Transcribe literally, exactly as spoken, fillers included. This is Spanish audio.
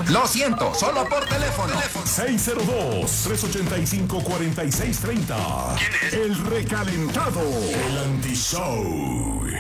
Lo siento, solo por teléfono. seis cero dos, tres ocho cinco, cuatro seis tres cero. ¿Quién es? El recalentado. El anti-show.